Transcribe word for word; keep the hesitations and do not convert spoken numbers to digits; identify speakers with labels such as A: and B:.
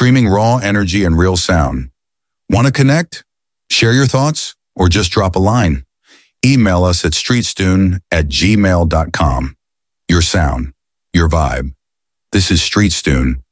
A: streaming raw energy and real sound. Want to connect? Share your thoughts? Or just drop a line? Email us at streetstune at gmail dot com. Your sound, your vibe. This is Streetstune.